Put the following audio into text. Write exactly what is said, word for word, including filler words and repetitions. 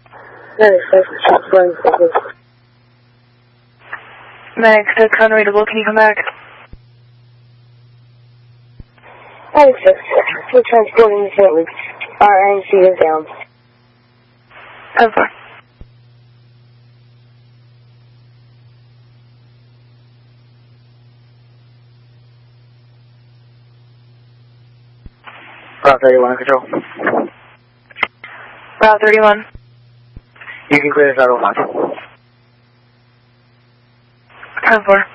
ninety-six, one seven. Max, that's unreadable. Can you come back? ninety-six, we're transporting to Saint Luke's. Our N C is down. ten four. Route thirty-one, control. Route thirty-one. You can clear this out of one. ten four.